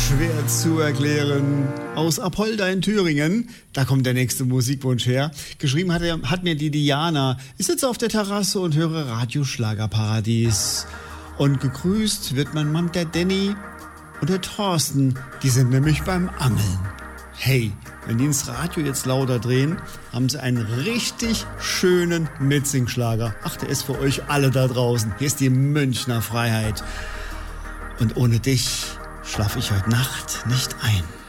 schwer zu erklären. Aus Apolda in Thüringen, da kommt der nächste Musikwunsch her. Geschrieben hat mir die Diana. Ich sitze auf der Terrasse und höre Radioschlagerparadies. Und gegrüßt wird mein Mann, der Danny und der Thorsten. Die sind nämlich beim Angeln. Hey, wenn die ins Radio jetzt lauter drehen, haben sie einen richtig schönen Mitsingschlager. Ach, der ist für euch alle da draußen. Hier ist die Münchner Freiheit. Und ohne dich schlaf ich heute Nacht nicht ein.